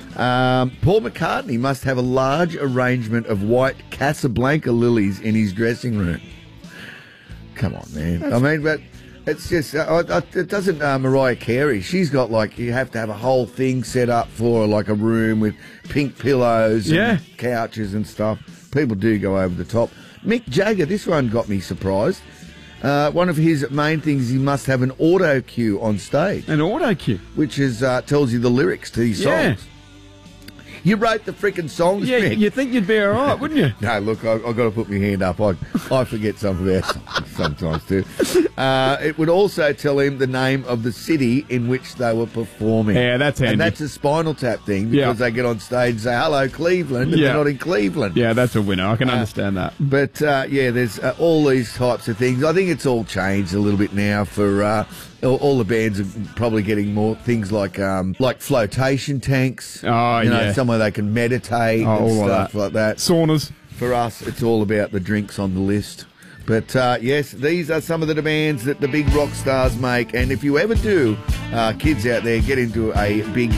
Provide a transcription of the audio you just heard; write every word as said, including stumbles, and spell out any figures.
Um, Paul McCartney must have a large arrangement of white Casablanca lilies in his dressing room. Come on, man. That's... I mean, but it's just, uh, it doesn't, uh, Mariah Carey, she's got like, you have to have a whole thing set up for like a room with pink pillows yeah. and couches and stuff. People do go over the top. Mick Jagger, this one got me surprised. Uh, one of his main things, he must have an auto cue on stage. An auto cue? Which is uh, tells you the lyrics to these yeah. songs. You wrote the freaking songs, Yeah, Mick. you think you'd be all right, wouldn't you? No, look, I, I've got to put my hand up. I, I forget some of our songs sometimes too. Uh, it would also tell him the name of the city in which they were performing. Yeah, that's handy. And that's a Spinal Tap thing because yeah. they get on stage and say, hello, Cleveland, and yeah. they're not in Cleveland. Yeah, that's a winner. I can uh, understand that. But, uh, yeah, there's uh, all these types of things. I think it's all changed a little bit now for... Uh, All, all the bands are probably getting more things like um, like flotation tanks. Oh, you know, yeah. somewhere they can meditate oh, and all stuff that. like that. Saunas. For us, it's all about the drinks on the list. But, uh, yes, these are some of the demands that the big rock stars make. And if you ever do, uh, kids out there, get into a big